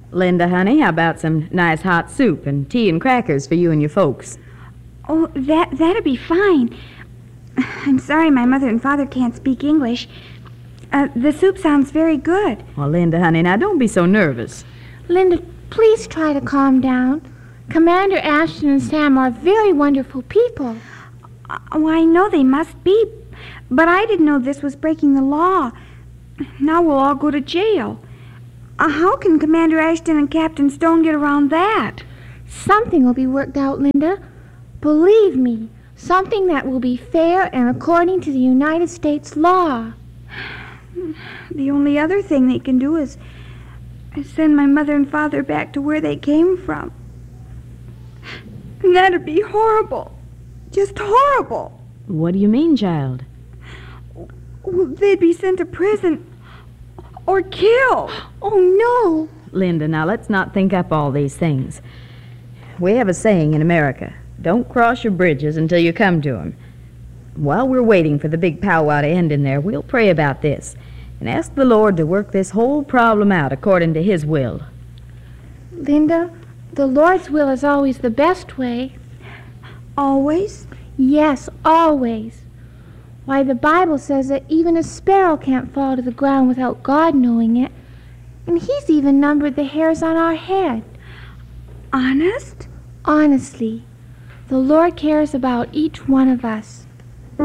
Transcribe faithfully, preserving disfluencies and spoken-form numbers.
Linda, honey, how about some nice hot soup and tea and crackers for you and your folks? Oh, that, that'd be fine. I'm sorry my mother and father can't speak English. Uh, the soup sounds very good. Well, Linda, honey, now don't be so nervous. Linda, please try to calm down. Commander Ashton and Sam are very wonderful people. Uh, oh, I know they must be, but I didn't know this was breaking the law. Now we'll all go to jail. Uh, how can Commander Ashton and Captain Stone get around that? Something will be worked out, Linda. Believe me, something that will be fair and according to the United States law. The only other thing they can do is, is send my mother and father back to where they came from. And that'd be horrible. Just horrible. What do you mean, child? Well, they'd be sent to prison or killed. Oh, no. Linda, now let's not think up all these things. We have a saying in America, don't cross your bridges until you come to them. While we're waiting for the big powwow to end in there, we'll pray about this and ask the Lord to work this whole problem out according to His will. Linda, the Lord's will is always the best way. Always? Yes, always. Why, the Bible says that even a sparrow can't fall to the ground without God knowing it. And He's even numbered the hairs on our head. Honest? Honestly, the Lord cares about each one of us.